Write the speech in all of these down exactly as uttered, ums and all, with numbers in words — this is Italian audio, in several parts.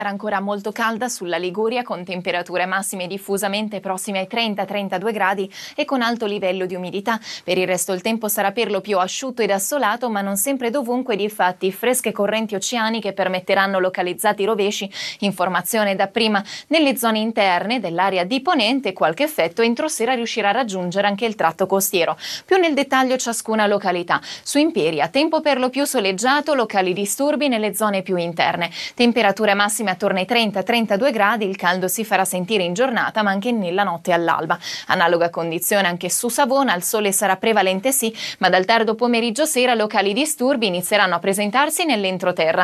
Ancora molto calda sulla Liguria, con temperature massime diffusamente prossime ai trenta trentadue gradi e con alto livello di umidità. Per il resto il tempo sarà per lo più asciutto ed assolato, ma non sempre dovunque. Difatti fresche correnti oceaniche permetteranno localizzati rovesci. Informazione dapprima: nelle zone interne dell'area di Ponente qualche effetto entro sera riuscirà a raggiungere anche il tratto costiero. Più nel dettaglio ciascuna località. Su Imperia tempo per lo più soleggiato, locali disturbi nelle zone più interne. Temperature massime attorno ai trenta trentadue gradi, il caldo si farà sentire in giornata ma anche nella notte all'alba. Analoga condizione anche su Savona, il sole sarà prevalente sì, ma dal tardo pomeriggio sera locali disturbi inizieranno a presentarsi nell'entroterra.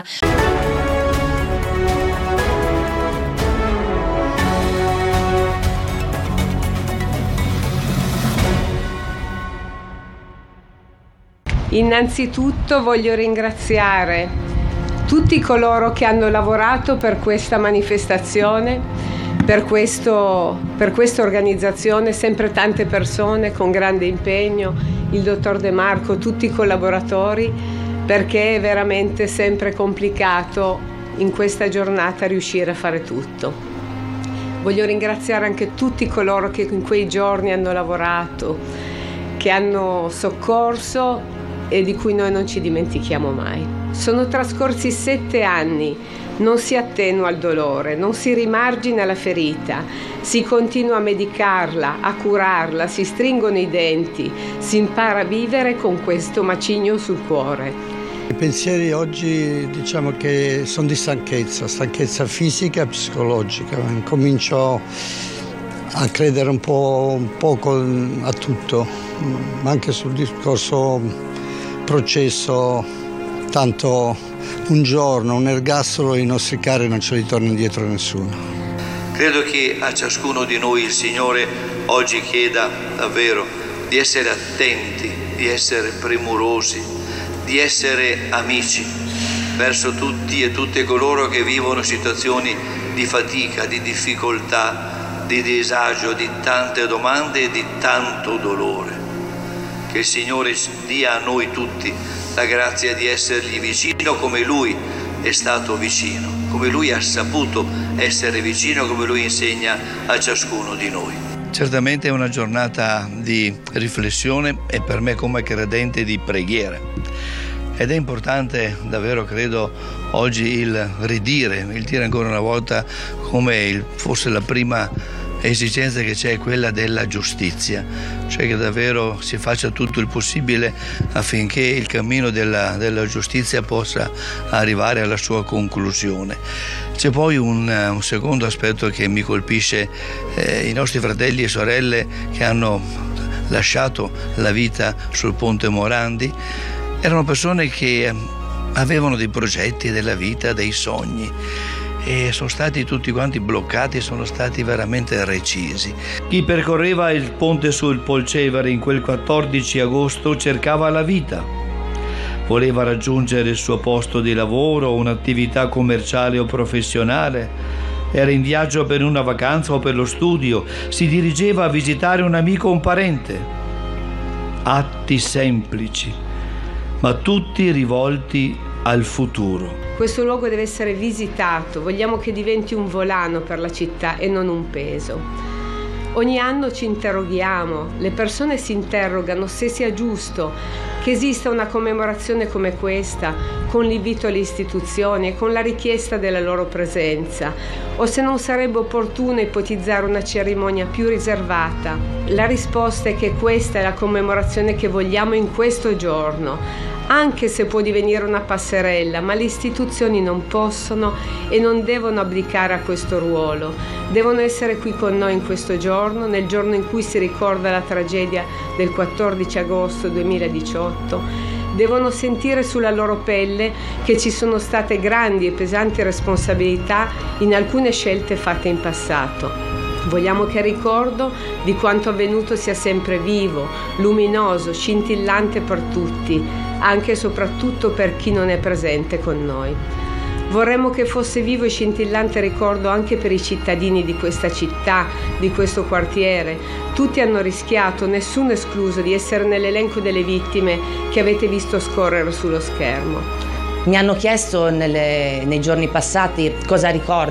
Innanzitutto voglio ringraziare tutti coloro che hanno lavorato per questa manifestazione, per questo, per questa organizzazione, sempre tante persone con grande impegno, il dottor De Marco, tutti i collaboratori, perché è veramente sempre complicato in questa giornata riuscire a fare tutto. Voglio ringraziare anche tutti coloro che in quei giorni hanno lavorato, che hanno soccorso e di cui noi non ci dimentichiamo mai. Sono trascorsi sette anni, non si attenua il dolore, non si rimargina la ferita, si continua a medicarla, a curarla, si stringono i denti, si impara a vivere con questo macigno sul cuore. I pensieri oggi diciamo che sono di stanchezza, stanchezza fisica e psicologica. Comincio a credere un po' un poco a tutto, ma anche sul discorso processo, tanto un giorno, un ergastolo, i nostri cari non ce li torna indietro nessuno. Credo che a ciascuno di noi il Signore oggi chieda davvero di essere attenti, di essere premurosi, di essere amici verso tutti e tutte coloro che vivono situazioni di fatica, di difficoltà, di disagio, di tante domande e di tanto dolore. Che il Signore dia a noi tutti la grazia di essergli vicino come Lui è stato vicino, come Lui ha saputo essere vicino, come Lui insegna a ciascuno di noi. Certamente è una giornata di riflessione e per me come credente di preghiera. Ed è importante davvero, credo, oggi il ridire, il dire ancora una volta come il, forse la prima esigenza che c'è è quella della giustizia, cioè che davvero si faccia tutto il possibile affinché il cammino della, della giustizia possa arrivare alla sua conclusione. C'è poi un, un secondo aspetto che mi colpisce, eh, i nostri fratelli e sorelle che hanno lasciato la vita sul ponte Morandi erano persone che avevano dei progetti della vita, dei sogni, e sono stati tutti quanti bloccati, sono stati veramente recisi. Chi percorreva il ponte sul Polcevere in quel quattordici agosto cercava la vita. Voleva raggiungere il suo posto di lavoro, un'attività commerciale o professionale. Era in viaggio per una vacanza o per lo studio. Si dirigeva a visitare un amico o un parente. Atti semplici, ma tutti rivolti al futuro. Questo luogo deve essere visitato, vogliamo che diventi un volano per la città e non un peso. Ogni anno ci interroghiamo, le persone si interrogano se sia giusto che esista una commemorazione come questa, con l'invito alle istituzioni e con la richiesta della loro presenza, o se non sarebbe opportuno ipotizzare una cerimonia più riservata. La risposta è che questa è la commemorazione che vogliamo in questo giorno, anche se può divenire una passerella, ma le istituzioni non possono e non devono abdicare a questo ruolo. Devono essere qui con noi in questo giorno, nel giorno in cui si ricorda la tragedia del quattordici agosto duemiladiciotto. Devono sentire sulla loro pelle che ci sono state grandi e pesanti responsabilità in alcune scelte fatte in passato. Vogliamo che il ricordo di quanto avvenuto sia sempre vivo, luminoso, scintillante per tutti, anche e soprattutto per chi non è presente con noi. Vorremmo che fosse vivo e scintillante ricordo anche per i cittadini di questa città, di questo quartiere. Tutti hanno rischiato, nessuno escluso, di essere nell'elenco delle vittime che avete visto scorrere sullo schermo. Mi hanno chiesto nelle, nei giorni passati cosa ricordo.